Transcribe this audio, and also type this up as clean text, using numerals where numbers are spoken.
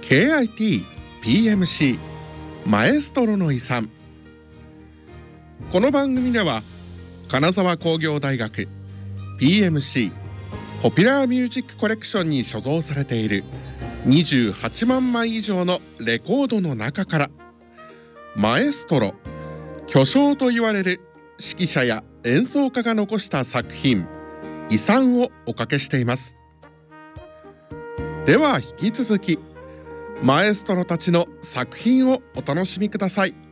KIT-PMC マエストロの遺産。この番組では金沢工業大学 PMC ポピュラーミュージックコレクションに所蔵されている28万枚以上のレコードの中からマエストロ、巨匠と言われる指揮者や演奏家が残した作品、遺産をおかけしています。では引き続きマエストロたちの作品をお楽しみください。